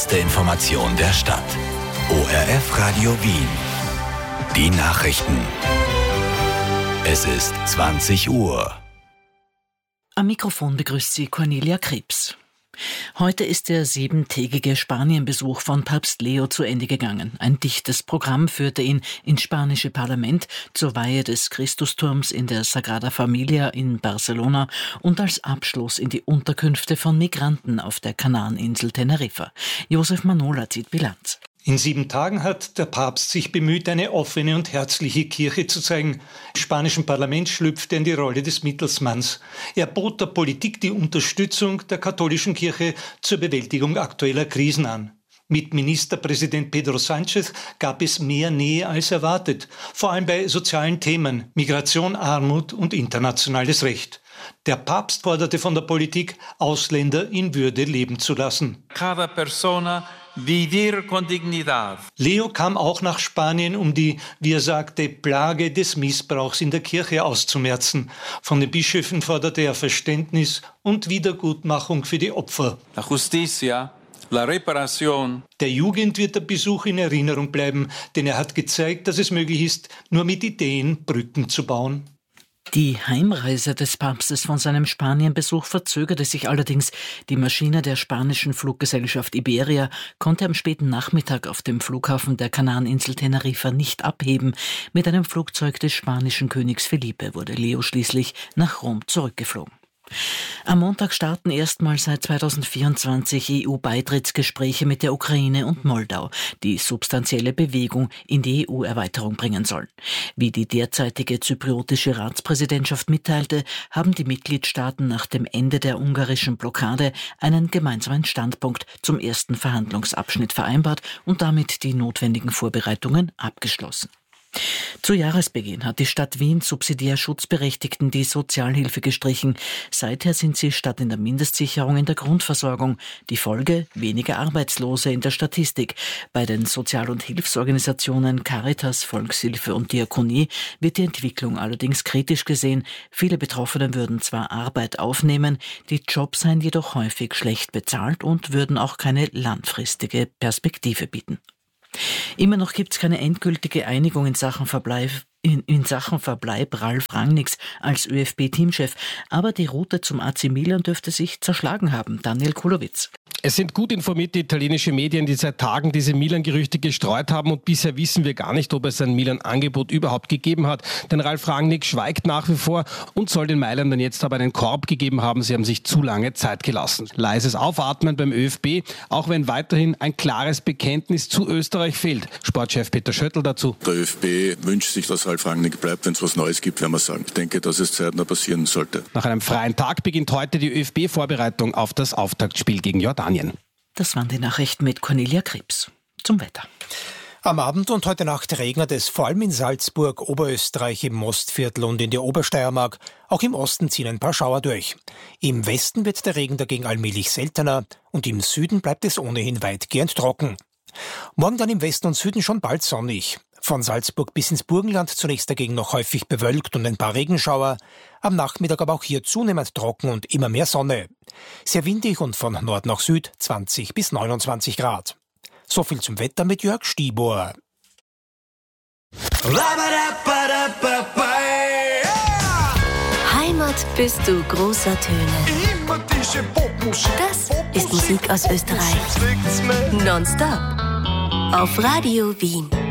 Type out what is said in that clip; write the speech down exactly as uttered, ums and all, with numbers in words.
erste Information der Stadt. O R F Radio Wien. Die Nachrichten. Es ist zwanzig Uhr. Am Mikrofon begrüßt Sie Cornelia Krebs. Heute ist der siebentägige Spanienbesuch von Papst Leo zu Ende gegangen. Ein dichtes Programm führte ihn ins spanische Parlament, zur Weihe des Christusturms in der Sagrada Familia in Barcelona und als Abschluss in die Unterkünfte von Migranten auf der Kanareninsel Teneriffa. Josef Manola zieht Bilanz. In sieben Tagen hat der Papst sich bemüht, eine offene und herzliche Kirche zu zeigen. Im spanischen Parlament schlüpfte er in die Rolle des Mittelsmanns. Er bot der Politik die Unterstützung der katholischen Kirche zur Bewältigung aktueller Krisen an. Mit Ministerpräsident Pedro Sánchez gab es mehr Nähe als erwartet, vor allem bei sozialen Themen, Migration, Armut und internationales Recht. Der Papst forderte von der Politik, Ausländer in Würde leben zu lassen. Cada persona vivir con dignidad. Leo kam auch nach Spanien, um die, wie er sagte, Plage des Missbrauchs in der Kirche auszumerzen. Von den Bischöfen forderte er Verständnis und Wiedergutmachung für die Opfer. La justicia, la reparación. Der Jugend wird der Besuch in Erinnerung bleiben, denn er hat gezeigt, dass es möglich ist, nur mit Ideen Brücken zu bauen. Die Heimreise des Papstes von seinem Spanienbesuch verzögerte sich allerdings. Die Maschine der spanischen Fluggesellschaft Iberia konnte am späten Nachmittag auf dem Flughafen der Kanareninsel Teneriffa nicht abheben. Mit einem Flugzeug des spanischen Königs Felipe wurde Leo schließlich nach Rom zurückgeflogen. Am Montag starten erstmals seit zweitausendvierundzwanzig E U-Beitrittsgespräche mit der Ukraine und Moldau, die substanzielle Bewegung in die E U-Erweiterung bringen sollen. Wie die derzeitige zypriotische Ratspräsidentschaft mitteilte, haben die Mitgliedstaaten nach dem Ende der ungarischen Blockade einen gemeinsamen Standpunkt zum ersten Verhandlungsabschnitt vereinbart und damit die notwendigen Vorbereitungen abgeschlossen. Zu Jahresbeginn hat die Stadt Wien subsidiär Schutzberechtigten die Sozialhilfe gestrichen. Seither sind sie statt in der Mindestsicherung in der Grundversorgung. Die Folge? Weniger Arbeitslose in der Statistik. Bei den Sozial- und Hilfsorganisationen Caritas, Volkshilfe und Diakonie wird die Entwicklung allerdings kritisch gesehen. Viele Betroffene würden zwar Arbeit aufnehmen, die Jobs seien jedoch häufig schlecht bezahlt und würden auch keine langfristige Perspektive bieten. Immer noch gibt es keine endgültige Einigung in Sachen Verbleib, in, in Sachen Verbleib Ralf Rangnicks als ÖFB-Teamchef. Aber die Route zum A C Milan dürfte sich zerschlagen haben. Daniel Kulowitz. Es sind gut informierte italienische Medien, die seit Tagen diese Milan-Gerüchte gestreut haben und bisher wissen wir gar nicht, ob es ein Milan-Angebot überhaupt gegeben hat. Denn Ralf Rangnick schweigt nach wie vor und soll den Mailändern jetzt aber einen Korb gegeben haben. Sie haben sich zu lange Zeit gelassen. Leises Aufatmen beim ÖFB, auch wenn weiterhin ein klares Bekenntnis zu Österreich fehlt. Sportchef Peter Schöttl dazu. Der ÖFB wünscht sich, dass Ralf Rangnick bleibt. Wenn es was Neues gibt, werden wir sagen. Ich denke, dass es zeitnah passieren sollte. Nach einem freien Tag beginnt heute die ÖFB-Vorbereitung auf das Auftaktspiel gegen Jordanien. Das waren die Nachrichten mit Cornelia Krebs. Zum Wetter. Am Abend und heute Nacht regnet es vor allem in Salzburg, Oberösterreich, im Mostviertel und in der Obersteiermark. Auch im Osten ziehen ein paar Schauer durch. Im Westen wird der Regen dagegen allmählich seltener und im Süden bleibt es ohnehin weitgehend trocken. Morgen dann im Westen und Süden schon bald sonnig. Von Salzburg bis ins Burgenland zunächst dagegen noch häufig bewölkt und ein paar Regenschauer. Am Nachmittag aber auch hier zunehmend trocken und immer mehr Sonne. Sehr windig und von Nord nach Süd zwanzig bis neunundzwanzig Grad. So viel zum Wetter mit Jörg Stiebuhr. Heimat bist du großer Töne. Das ist Musik aus Österreich. Nonstop. Auf Radio Wien.